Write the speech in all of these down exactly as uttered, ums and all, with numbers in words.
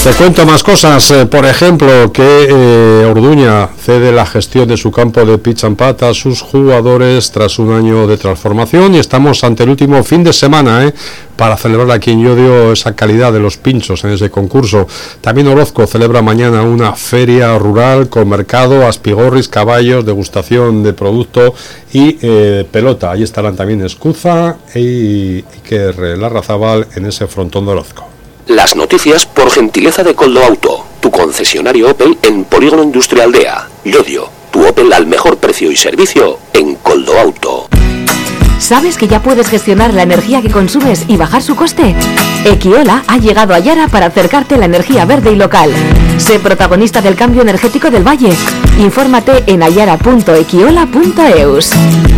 Te cuento más cosas, eh, por ejemplo, que eh, Orduña cede la gestión de su campo de pitch and putt a sus jugadores tras un año de transformación y estamos ante el último fin de semana eh, para celebrar aquí en Llodio esa calidad de los pinchos en ese concurso. También Orozco celebra mañana una feria rural con mercado, aspigorris, caballos, degustación de producto y eh, pelota. Ahí estarán también Escuza y Iker Larrazábal en ese frontón de Orozco. Las noticias por gentileza de Coldo Auto, tu concesionario Opel en Polígono Industrial Aldea, Llodio. Tu Opel al mejor precio y servicio en Coldo Auto. ¿Sabes que ya puedes gestionar la energía que consumes y bajar su coste? Equiola ha llegado a Yara para acercarte la energía verde y local. Sé protagonista del cambio energético del Valle. Infórmate en ayara punto equiola punto eus.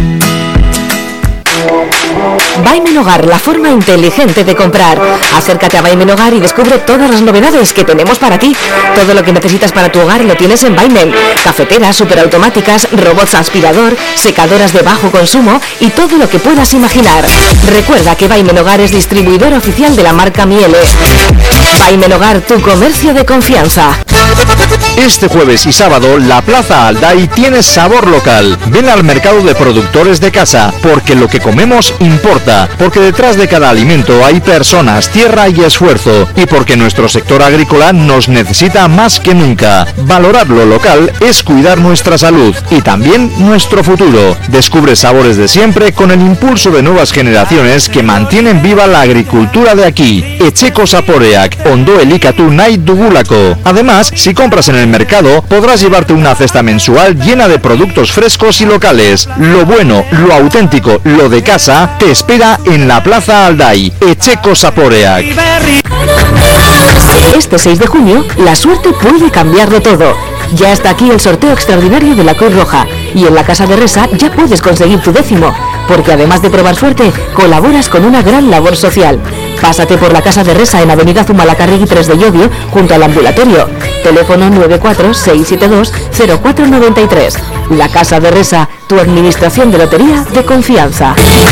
Vaimen Hogar, la forma inteligente de comprar. Acércate a Vaimen Hogar y descubre todas las novedades que tenemos para ti. Todo lo que necesitas para tu hogar lo tienes en Vaimen. Cafeteras, superautomáticas, robots aspirador, secadoras de bajo consumo y todo lo que puedas imaginar. Recuerda que Vaimen Hogar es distribuidor oficial de la marca Miele. Vaimen Hogar, tu comercio de confianza. Este jueves y sábado, la Plaza Alday tiene sabor local. Ven al mercado de productores de casa, porque lo que comemos importa, porque detrás de cada alimento hay personas, tierra y esfuerzo, y porque nuestro sector agrícola nos necesita más que nunca. Valorar lo local es cuidar nuestra salud y también nuestro futuro. Descubre sabores de siempre con el impulso de nuevas generaciones que mantienen viva la agricultura de aquí. Etxeko Zaporeak, Ondo Elikatu Nahi Dugulako. Además, si compras en el mercado, podrás llevarte una cesta mensual llena de productos frescos y locales. Lo bueno, lo auténtico, lo de casa, te espera en la Plaza Alday. Etxeko Zaporeak. Este seis de junio, la suerte puede cambiarlo todo. Ya está aquí el sorteo extraordinario de la Cruz Roja y en la Casa de Resa ya puedes conseguir tu décimo, porque además de probar suerte, colaboras con una gran labor social. Pásate por la Casa de Resa en Avenida Zumalacárregui tres de Llodio, junto al ambulatorio. Teléfono nueve cuatro seis siete dos cero cuatro nueve tres. La Casa de Resa, tu administración de lotería de confianza.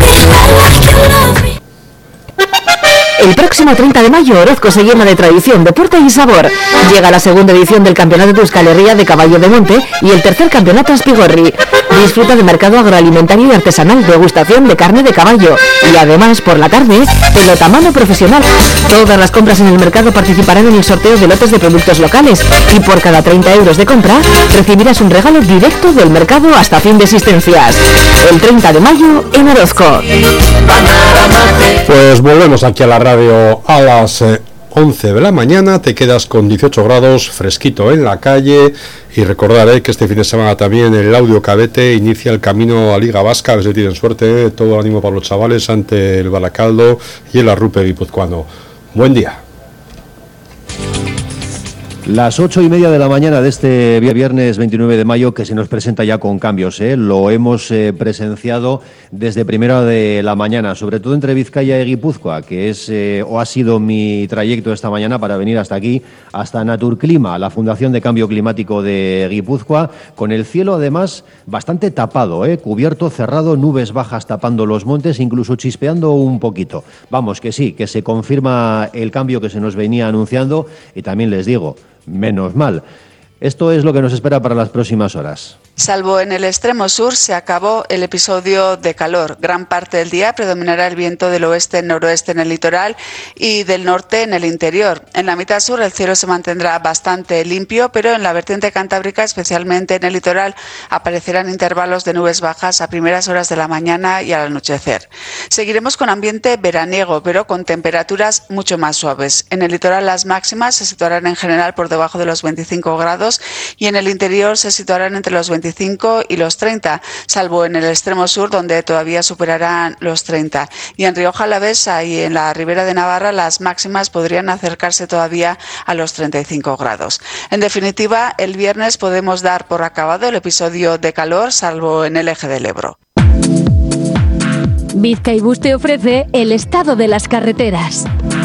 El próximo treinta de mayo, Orozco se llena de tradición, deporte y sabor. Llega la segunda edición del Campeonato de Euskal Herria de Caballo de Monte y el tercer Campeonato Aspigorri. Disfruta de mercado agroalimentario y artesanal, degustación de carne de caballo. Y además, por la tarde, pelotamano profesional. Todas las compras en el mercado participarán en el sorteo de lotes de productos locales. Y por cada treinta euros de compra, recibirás un regalo directo del mercado hasta fin de existencias. El treinta de mayo, en Orozco. Pues volvemos aquí a la radio a las eh, once de la mañana. Te quedas con dieciocho grados, fresquito en la calle. Y recordaré que este fin de semana también el Audio Cabete inicia el camino a Liga Vasca. A ver si tienen suerte, ¿eh? Todo el ánimo para los chavales ante el Baracaldo y el Arrupe guipuzcoano. Buen día. Las ocho y media de la mañana de este viernes veintinueve de mayo, que se nos presenta ya con cambios, ¿eh? Lo hemos eh, presenciado desde primera de la mañana, sobre todo entre Vizcaya y Guipúzcoa, que es eh, o ha sido mi trayecto esta mañana para venir hasta aquí, hasta Naturclima, la Fundación de Cambio Climático de Guipúzcoa, con el cielo además bastante tapado, ¿eh? Cubierto, cerrado, nubes bajas tapando los montes, incluso chispeando un poquito. Vamos, que sí, que se confirma el cambio que se nos venía anunciando y también les digo, menos mal. Esto es lo que nos espera para las próximas horas. Salvo en el extremo sur, se acabó el episodio de calor. Gran parte del día predominará el viento del oeste-noroeste en el litoral y del norte en el interior. En la mitad sur el cielo se mantendrá bastante limpio, pero en la vertiente cantábrica, especialmente en el litoral, aparecerán intervalos de nubes bajas a primeras horas de la mañana y al anochecer. Seguiremos con ambiente veraniego, pero con temperaturas mucho más suaves. En el litoral las máximas se situarán en general por debajo de los veinticinco grados y en el interior se situarán entre los veinticinco y los treinta, salvo en el extremo sur donde todavía superarán los treinta. Y en Rioja Alavesa y en la Ribera de Navarra las máximas podrían acercarse todavía a los treinta y cinco grados. En definitiva, el viernes podemos dar por acabado el episodio de calor, salvo en el eje del Ebro. Bizkaibus te ofrece el estado de las carreteras.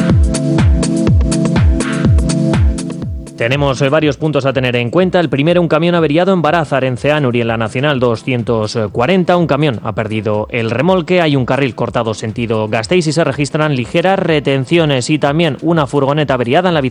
Tenemos varios puntos a tener en cuenta. El primero, un camión averiado en Barázar, en Ceanuri, en la Nacional doscientos cuarenta. Un camión ha perdido el remolque. Hay un carril cortado sentido Gasteiz y se registran ligeras retenciones. Y también una furgoneta averiada en la